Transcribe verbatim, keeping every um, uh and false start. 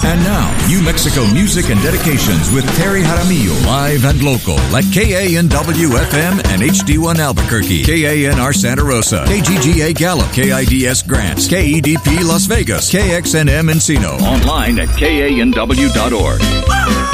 And now, New Mexico music and dedications with Terry Jaramillo, live and local at K A N W F M and H D one Albuquerque, K A N R Santa Rosa, K G G A Gallup, K I D S Grants, K E D P Las Vegas, K X N M Encino. Online at K A N W dot org.